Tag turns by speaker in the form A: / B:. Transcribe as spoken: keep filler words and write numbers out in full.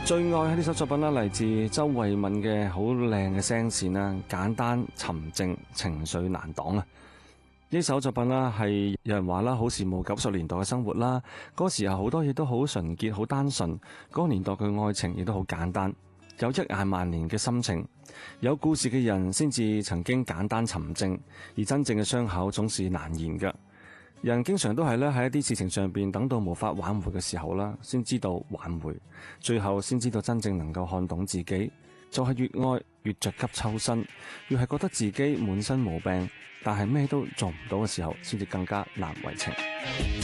A: 最愛喺呢首作品啦，嚟自周慧敏嘅好靚嘅聲線啦，簡單沉靜，情緒難擋啊！呢首作品啦，係有人話啦，好羨慕九十年代嘅生活啦。嗰時候好多嘢都好純潔、好單純，嗰個年代嘅愛情亦都好簡單，有一眼萬年嘅心情。有故事嘅人先至曾經簡單沉靜，而真正嘅傷口總是難言嘅。人經常都係咧喺一啲事情上邊等到無法挽回嘅時候啦，先知道挽回，最後先知道真正能夠看懂自己。就係越愛越着急抽身，越係覺得自己滿身毛病，但係咩都做唔到嘅時候，先至更加難為情。